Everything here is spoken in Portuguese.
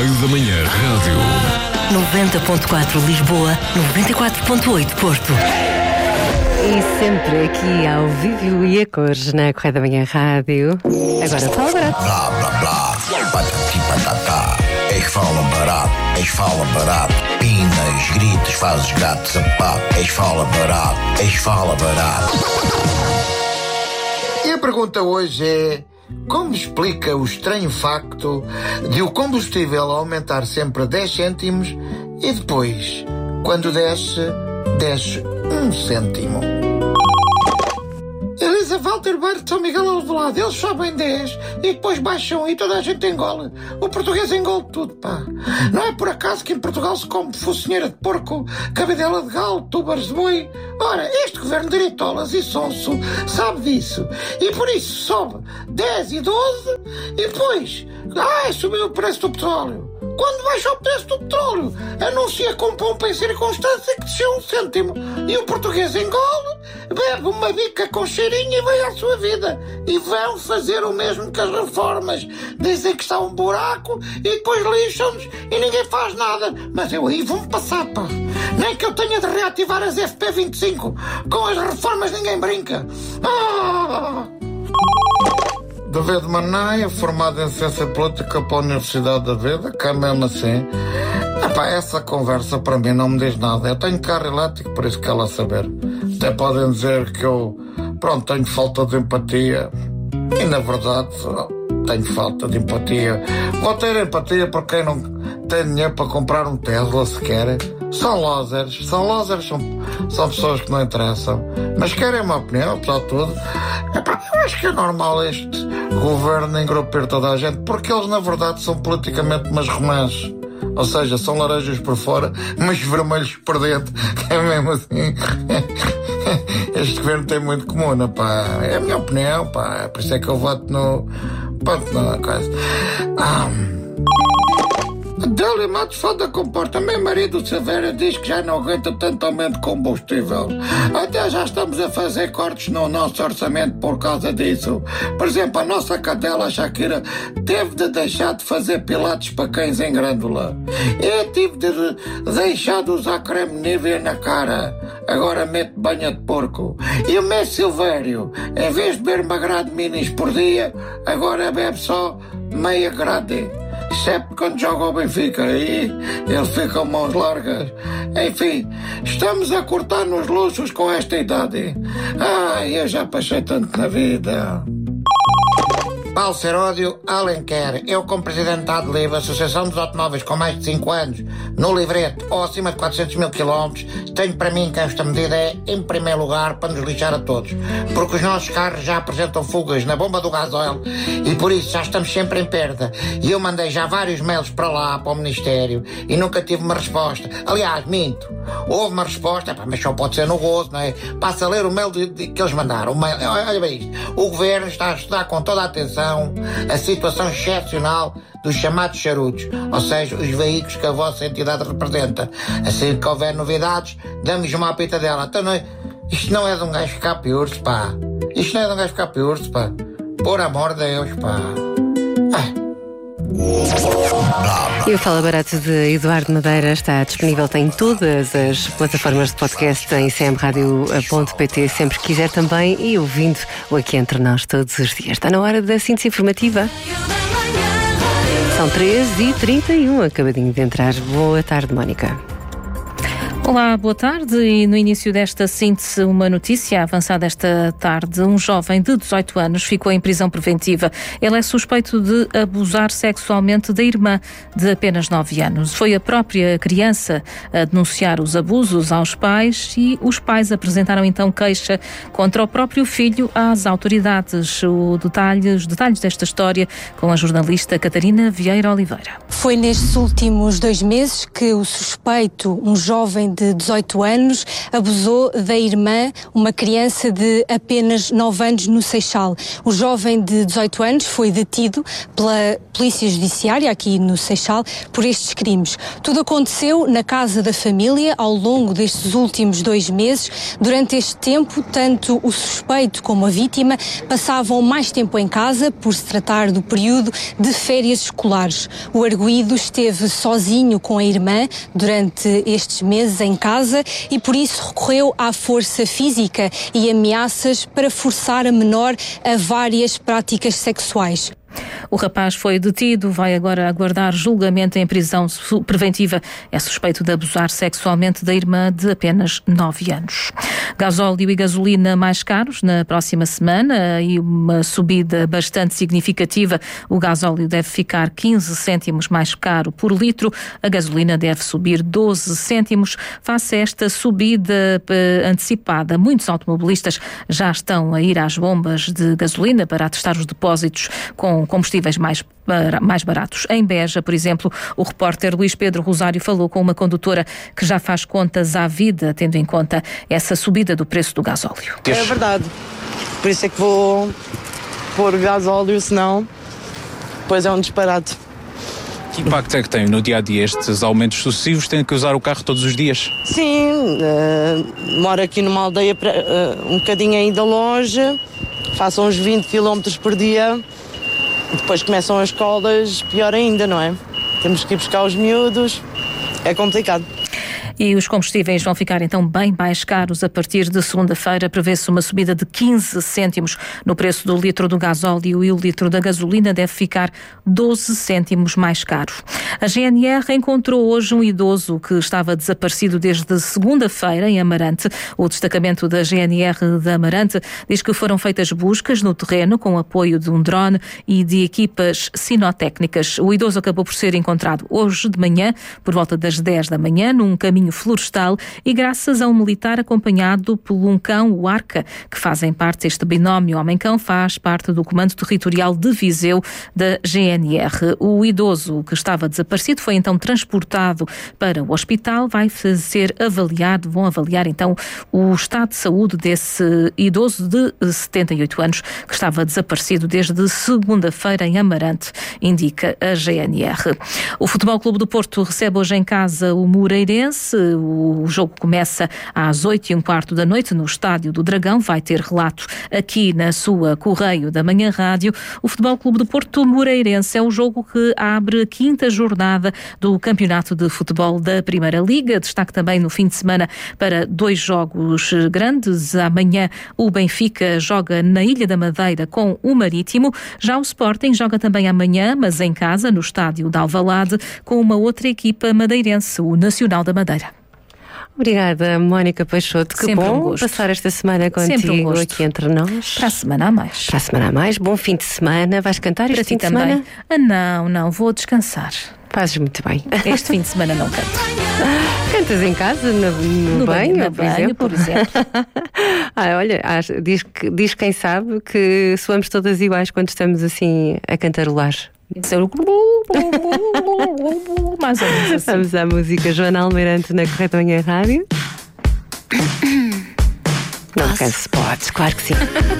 Correio da Manhã Rádio. 90.4 Lisboa, 94.8 Porto. E sempre aqui ao vivo e a cores na Correio da Manhã Rádio. Agora fala barato. Blá, blá, blá, patati patatá. És fala barato, és fala barato. Pinas, gritos, fazes gato, sapato. És fala barato, és fala barato. E a pergunta hoje é: como explica o estranho facto de o combustível aumentar sempre 10 cêntimos e depois, quando desce 1 cêntimo? Elisa Walter Bar de São Miguel Alvalade, eles sobem 10 e depois baixam e toda a gente engole. O português engole tudo, pá. Não é por acaso que em Portugal se come focinheira de porco, cabidela de galo, túbaros de boi. Ora, este governo de diretolas e sonso sabe disso. E por isso sobe 10 e 12 e depois, subiu o preço do petróleo. Quando baixa o preço do petróleo, anuncia com pompa e circunstância que desceu 1 cêntimo. E o português engole, bebe uma bica com cheirinho e vai à sua vida. E vão fazer o mesmo que as reformas. Dizem que está um buraco e depois lixam-nos e ninguém faz nada. Mas eu aí vou-me passar, pá. Nem que eu tenha de reativar as FP25. Com as reformas ninguém brinca. David Manaia, formado em Ciência Política pela Universidade da Vida, que é mesmo assim. Essa conversa para mim não me diz nada. Eu tenho carro elétrico, por isso quero lá saber. Até podem dizer que eu, tenho falta de empatia. E na verdade, tenho falta de empatia. Vou ter empatia por quem não tem dinheiro para comprar um Tesla sequer. São losers, são pessoas que não interessam. Mas querem uma opinião, apesar de tudo. Eu acho que é normal este governo engrupir toda a gente, porque eles na verdade são politicamente umas romãs. Ou seja, são laranjas por fora, mas vermelhos por dentro. É mesmo assim. Este governo tem muito comum, pá. É a minha opinião, pá. Por isso é que eu voto no... na coisa. Adélia Matos fala da comporta. Meu marido Silveira diz que já não aguenta tanto aumento de combustível. Até já estamos a fazer cortes no nosso orçamento por causa disso. Por exemplo, a nossa cadela Shakira teve de deixar de fazer pilates para cães em grândula. Eu tive de deixar de usar creme Nivea na cara. Agora mete banha de porco. E o meu Silvério, em vez de beber uma grade minis por dia, agora bebe só meia grade. Exceto quando joga ao Benfica, aí ele fica com mãos largas. Enfim, estamos a cortar nos luxos com esta idade. Eu já passei tanto na vida. Paulo Seródio, Alenquer. Eu, como presidente da ADLIV, Associação dos Automóveis com mais de 5 anos, no livreto ou acima de 400 mil quilómetros, tenho para mim que esta medida é, em primeiro lugar, para nos lixar a todos. Porque os nossos carros já apresentam fugas na bomba do gasóleo e por isso já estamos sempre em perda. E eu mandei já vários mails para lá, para o Ministério, e nunca tive uma resposta. Aliás, minto. Houve uma resposta, mas só pode ser no gozo, não é? Passa a ler o mail que eles mandaram. Olha bem isto. O Governo está a estudar com toda a atenção a situação excepcional dos chamados charutos, ou seja, os veículos que a vossa entidade representa. Assim que houver novidades, damos uma apita dela. Então, isto não é de um gajo ficar piurso, pá. Isto não é de um gajo ficar piurso, pá. Por amor de Deus, pá. E o Fala Barato de Eduardo Madeira está disponível, tem todas as plataformas de podcast em cmradio.pt, sempre que quiser também, e ouvindo o Aqui Entre Nós todos os dias. Está na hora da síntese informativa. São 13h31, acabadinho de entrar. Boa tarde, Mónica. Olá, boa tarde. E no início desta síntese, uma notícia avançada esta tarde. Um jovem de 18 anos ficou em prisão preventiva. Ele é suspeito de abusar sexualmente da irmã de apenas 9 anos. Foi a própria criança a denunciar os abusos aos pais e os pais apresentaram então queixa contra o próprio filho às autoridades. Os detalhes desta história com a jornalista Catarina Vieira Oliveira. Foi nestes últimos 2 meses que o suspeito, um jovem de de 18 anos, abusou da irmã, uma criança de apenas 9 anos, no Seixal. O jovem de 18 anos foi detido pela Polícia Judiciária, aqui no Seixal, por estes crimes. Tudo aconteceu na casa da família ao longo destes últimos 2 meses. Durante este tempo, tanto o suspeito como a vítima passavam mais tempo em casa por se tratar do período de férias escolares. O arguido esteve sozinho com a irmã durante estes meses em casa e por isso recorreu à força física e ameaças para forçar a menor a várias práticas sexuais. O rapaz foi detido, vai agora aguardar julgamento em prisão preventiva. É suspeito de abusar sexualmente da irmã de apenas 9 anos. Gasóleo e gasolina mais caros na próxima semana e uma subida bastante significativa. O gasóleo deve ficar 15 cêntimos mais caro por litro. A gasolina deve subir 12 cêntimos. Face a esta subida antecipada, muitos automobilistas já estão a ir às bombas de gasolina para atestar os depósitos com combustíveis mais baratos. Em Beja, por exemplo, o repórter Luís Pedro Rosário falou com uma condutora que já faz contas à vida, tendo em conta essa subida do preço do gasóleo. É verdade. Por isso é que vou pôr gasóleo, senão depois é um disparate. Que impacto é que tem no dia-a-dia estes aumentos sucessivos? Tem que usar o carro todos os dias? Sim, moro aqui numa aldeia um bocadinho aí da loja, faço uns 20 km por dia. Depois começam as escolas, pior ainda, não é? Temos que ir buscar os miúdos, é complicado. E os combustíveis vão ficar então bem mais caros a partir de segunda-feira. Prevê-se uma subida de 15 cêntimos no preço do litro do gasóleo e o litro da gasolina deve ficar 12 cêntimos mais caro. A GNR encontrou hoje um idoso que estava desaparecido desde segunda-feira em Amarante. O destacamento da GNR de Amarante diz que foram feitas buscas no terreno com o apoio de um drone e de equipas sinotécnicas. O idoso acabou por ser encontrado hoje de manhã, por volta das 10 da manhã, num caminho florestal e graças a um militar acompanhado por um cão, o Arca, que fazem parte deste binómio homem-cão, faz parte do Comando Territorial de Viseu da GNR. O idoso que estava desaparecido foi então transportado para o hospital, vão avaliar então o estado de saúde desse idoso de 78 anos que estava desaparecido desde segunda-feira em Amarante, indica a GNR. O Futebol Clube do Porto recebe hoje em casa o Moreirense. O jogo começa às 8h15 da noite no Estádio do Dragão. Vai ter relato aqui na sua Correio da Manhã Rádio. O Futebol Clube do Porto Moreirense é o jogo que abre a 5ª jornada do Campeonato de Futebol da Primeira Liga. Destaque também no fim de semana para 2 jogos grandes. Amanhã o Benfica joga na Ilha da Madeira com o Marítimo. Já o Sporting joga também amanhã, mas em casa, no Estádio de Alvalade, com uma outra equipa madeirense, o Nacional da Madeira. Obrigada, Mónica Peixoto. Que sempre bom passar esta semana contigo aqui entre nós. Para a semana a mais. Para a semana a mais. Bom fim de semana. Vais cantar este fim de semana? Não, vou descansar. Fazes muito bem. Este fim de semana não canto. Cantas em casa, no banho, por exemplo? Olha, diz quem sabe que soamos todas iguais quando estamos assim a cantarolar. Mais ou menos assim. Vamos à música. Joana Almeirante na Correio da Manhã Rádio. Não canses, podes, claro que sim.